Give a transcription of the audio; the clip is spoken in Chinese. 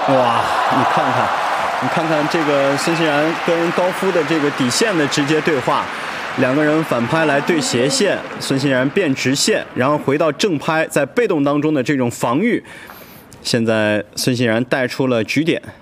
哇，你看看这个孙欣然跟高夫的这个底线的直接对话，两个人反拍来对斜线，孙欣然变直线，然后回到正拍，在被动当中的这种防御，现在孙欣然带出了局点。